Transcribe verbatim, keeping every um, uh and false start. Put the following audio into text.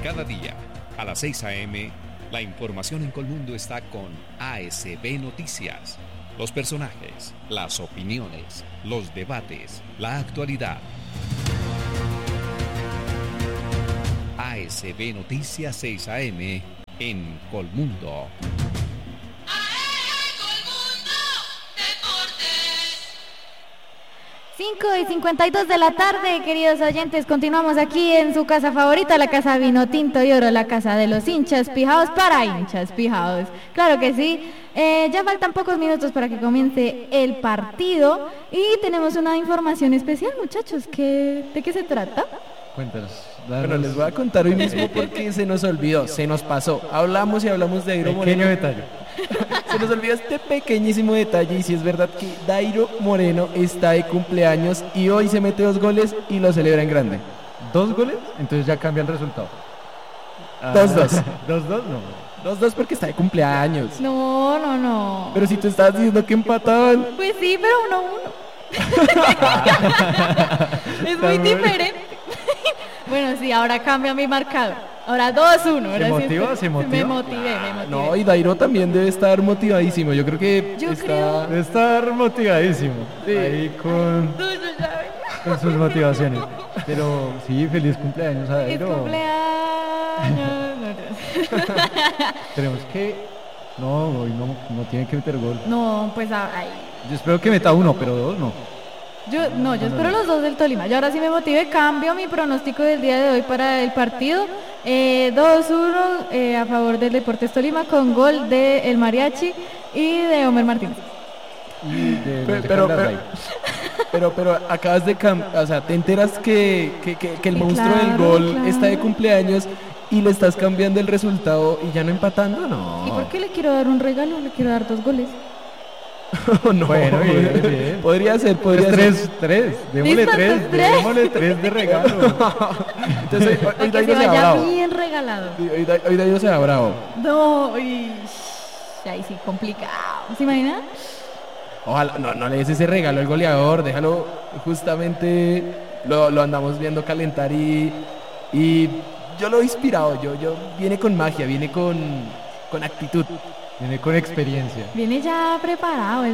Cada día, a las seis a.m., la información en Colmundo está con A S B Noticias. Los personajes, las opiniones, los debates, la actualidad. A S B Noticias seis a.m. en Colmundo. cinco y cincuenta y dos de la tarde, queridos oyentes, continuamos aquí en su casa favorita, la casa Vino Tinto y Oro, la casa de los hinchas pijados para hinchas pijados. Claro que sí, eh, ya faltan pocos minutos para que comience el partido y tenemos una información especial, muchachos. ¿Qué, ¿De qué se trata? Cuéntanos. Bueno, les voy a contar hoy mismo porque se nos olvidó, se nos pasó. Hablamos y hablamos de Dairo Moreno. Pequeño detalle. Se nos olvidó este pequeñísimo detalle y si es verdad que Dairo Moreno está de cumpleaños y hoy se mete dos goles y lo celebra en grande. ¿Dos goles? Entonces ya cambia el resultado. Dos, dos. ¿Dos, dos? No. Dos, dos porque está de cumpleaños. No, no, no. Pero si tú estabas diciendo que empataban. Pues sí, pero uno, uno. Es muy diferente. Bueno, sí, ahora cambia mi marcador. Ahora dos uno. ¿Se motiva? ¿Se motiva? Me motivé, me motivé. No, y Dairo también debe estar motivadísimo. Yo creo que Yo está... creo. Debe estar motivadísimo. Sí. Ahí con, con sus motivaciones. Pero sí, feliz cumpleaños a ¡Feliz Dairo. cumpleaños! Tenemos que... No, hoy no, no tiene que meter gol. No, pues ay. Yo espero que meta uno, pero dos no. Yo, no, yo espero los dos del Tolima. Yo ahora sí me motivé, cambio mi pronóstico del día de hoy para el partido. Eh, dos uno eh, a favor del Deportes Tolima con gol de El Mariachi y de Homer Martínez. Y de, Pero, de pero, Caldas pero, Bay. pero, pero acabas de cambiar, o sea, te enteras que, que, que, que el Sí, monstruo del claro, gol claro. está de cumpleaños y le estás cambiando el resultado y ya no empatando, no. ¿Y por qué le quiero dar un regalo? Le quiero dar dos goles. no. Bueno, bien, bien. Podría ser, podría Pues ser. tres, tres, démosle ¿Listo? tres, Entonces, tres. démosle tres de regalo. Entonces, hoy, Para hoy que Dairo se se va vaya bravo. bien regalado. Sí, Hoy, Dai- hoy Dairo se va bravo. No, y... ahí sí, complicado. ¿Se imagina? Ojalá, no, no le des ese regalo al goleador, déjalo justamente, lo, lo andamos viendo calentar y, y yo lo he inspirado, yo, yo viene con magia, viene con, con actitud. Viene con experiencia. Viene ya preparado.